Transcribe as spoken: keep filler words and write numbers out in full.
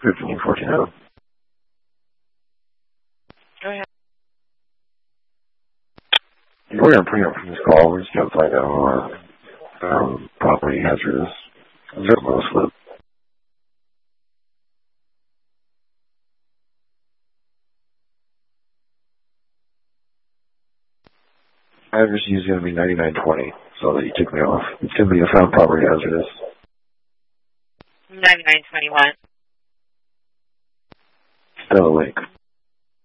fifteen fourteen. Oh. Go ahead. We're going to bring up from this call. We're just going to find out more um, property hazardous. Is there a low slip? Address is going to be ninety-nine twenty, so that you took me off. It's going to be a found property hazardous. ninety-nine twenty-one. Stella Lake.